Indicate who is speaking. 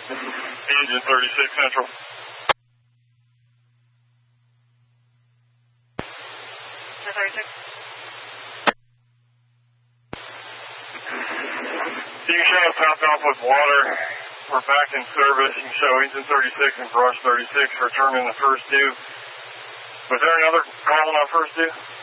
Speaker 1: Engine 36 Central.
Speaker 2: Engine 36.
Speaker 1: You can show topped off with water. We're back in service. You can show engine 36 and brush 36 for turning the first due. Was there another call on first due?